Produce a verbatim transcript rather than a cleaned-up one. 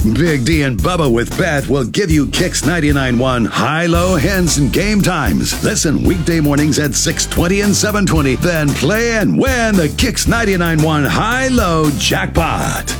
Big D and Bubba with Beth will give you Kicks ninety-nine point one high-low hints and game times. Listen weekday mornings at six twenty and seven twenty. Then play and win the Kicks ninety-nine point one high-low jackpot.